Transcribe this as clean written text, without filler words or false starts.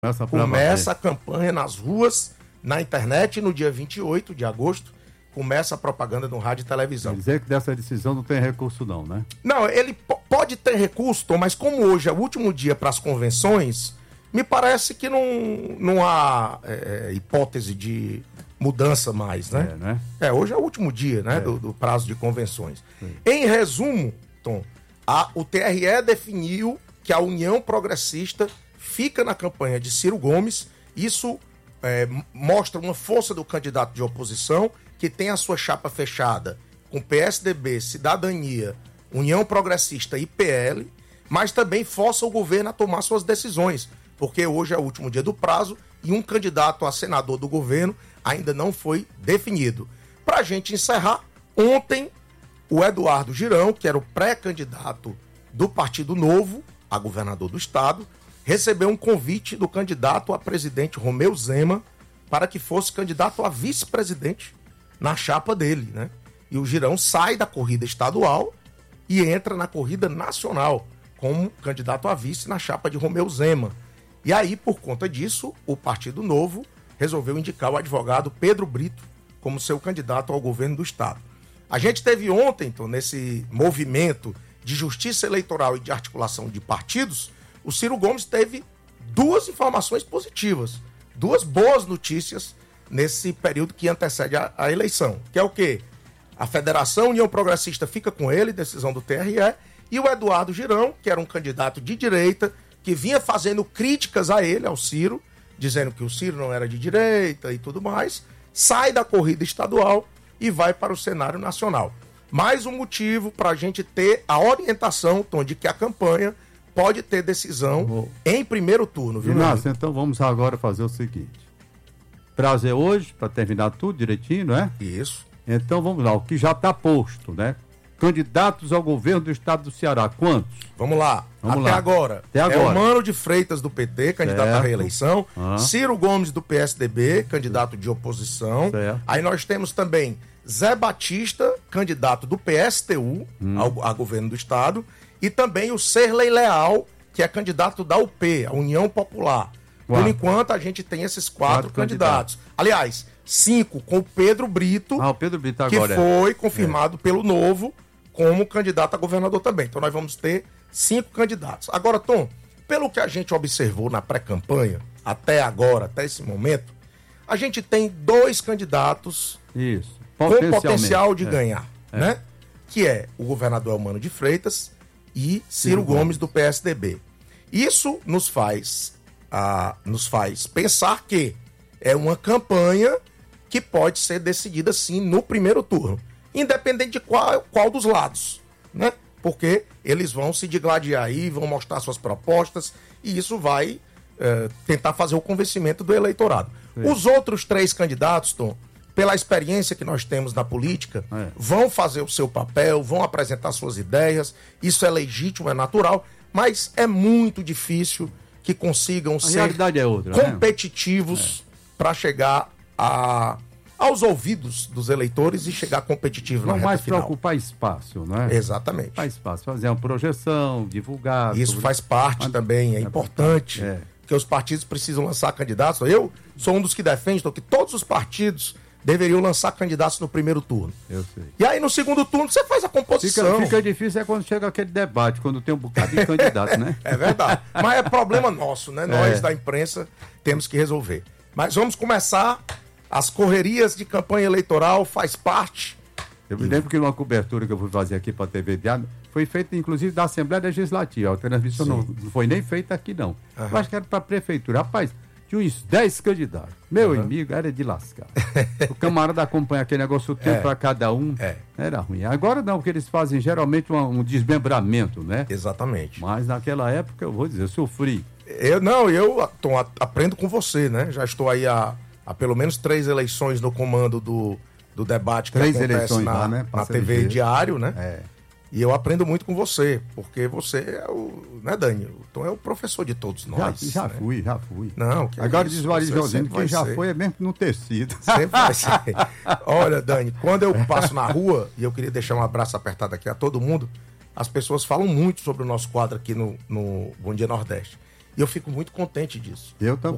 Começa a campanha nas ruas, na internet, no dia 28 de agosto, começa a propaganda no rádio e televisão. Quer dizer que dessa decisão não tem recurso não, né? Não, ele pode ter recurso, Tom, mas como hoje é o último dia para as convenções, me parece que não há hipótese de mudança mais, né? Hoje é o último dia, né, do prazo de convenções. Sim. Em resumo, Tom, o TRE definiu que a União Progressista fica na campanha de Ciro Gomes. Isso mostra uma força do candidato de oposição, que tem a sua chapa fechada com PSDB, Cidadania, União Progressista e PL, mas também força o governo a tomar suas decisões, porque hoje é o último dia do prazo e um candidato a senador do governo ainda não foi definido. Para a gente encerrar, ontem o Eduardo Girão, que era o pré-candidato do Partido Novo a governador do estado, recebeu um convite do candidato a presidente Romeu Zema para que fosse candidato a vice-presidente na chapa dele, né? E o Girão sai da corrida estadual e entra na corrida nacional como candidato a vice na chapa de Romeu Zema. E aí, por conta disso, o Partido Novo resolveu indicar o advogado Pedro Brito como seu candidato ao governo do estado. A gente teve ontem, então, nesse movimento de justiça eleitoral e de articulação de partidos, o Ciro Gomes teve duas informações positivas, duas boas notícias nesse período que antecede a eleição, que é o quê? A Federação União Progressista fica com ele, decisão do TRE, e o Eduardo Girão, que era um candidato de direita, que vinha fazendo críticas a ele, ao Ciro, dizendo que o Ciro não era de direita e tudo mais, sai da corrida estadual e vai para o cenário nacional. Mais um motivo para a gente ter a orientação, Tom, de que a campanha pode ter decisão em primeiro turno, viu, Inácio, então vamos agora fazer o seguinte. Prazo é hoje, para terminar tudo direitinho, não é? Isso. Então vamos lá, o que já está posto, né? Candidatos ao governo do estado do Ceará, quantos? Vamos lá. Até agora. É o Mano de Freitas do PT, candidato à reeleição. Ciro Gomes do PSDB, candidato de oposição. Certo. Aí nós temos também Zé Batista, candidato do PSTU ao governo do estado. E também o Serlei Leal, que é candidato da UP, a União Popular. Por enquanto, a gente tem esses quatro candidatos. Aliás, 5 com o Pedro Brito, o Pedro Brito agora que foi confirmado pelo Novo como candidato a governador também. Então, nós vamos ter 5 candidatos. Agora, Tom, pelo que a gente observou na pré-campanha, até agora, até esse momento, a gente tem 2 candidatos com potencial de ganhar, né? Que é o governador Mano de Freitas e Ciro Gomes do PSDB. Isso nos faz pensar que é uma campanha que pode ser decidida sim no primeiro turno, independente de qual dos lados, né? Porque eles vão se digladiar aí, vão mostrar suas propostas e isso vai tentar fazer o convencimento do eleitorado. Os outros 3 candidatos, Tom, pela experiência que nós temos na política, vão fazer o seu papel, vão apresentar suas ideias, isso é legítimo, é natural, mas é muito difícil que consigam ser competitivos para chegar aos ouvidos dos eleitores e chegar competitivo na reta final. Não mais para ocupar espaço, não é? Exatamente. Ocupar espaço, fazer uma projeção, divulgar. Isso faz parte também, é importante, porque os partidos precisam lançar candidatos. Eu sou um dos que defende que todos os partidos deveriam lançar candidatos no primeiro turno. Eu sei. E aí no segundo turno você faz a composição. Fica difícil quando chega aquele debate, quando tem um bocado de candidato, né? É verdade. Mas é problema nosso, né? Nós da imprensa temos que resolver. Mas vamos começar. As correrias de campanha eleitoral faz parte. Eu me lembro que numa cobertura que eu fui fazer aqui para a TV Diário, foi feita inclusive da Assembleia Legislativa. A transmissão não foi nem feita aqui, não. Eu acho que era para a prefeitura. Rapaz, tinha uns 10 candidatos. Meu amigo, era de lascar. O camarada acompanha aquele negócio tempo para cada um. Era ruim. Agora não, porque eles fazem geralmente um desmembramento, né? Exatamente. Mas naquela época, eu vou dizer, eu sofri. Eu aprendo com você, né? Já estou aí há pelo menos 3 eleições no comando do debate que acontece na TV Diário, né? E eu aprendo muito com você, porque você é né, Dani? O Tom é o professor de todos nós. Já fui. Não, agora diz o Ari Josino que já foi é mesmo no tecido. Sempre vai ser. Olha, Dani, quando eu passo na rua, e eu queria deixar um abraço apertado aqui a todo mundo, as pessoas falam muito sobre o nosso quadro aqui no Bom Dia Nordeste. E eu fico muito contente disso. Eu também.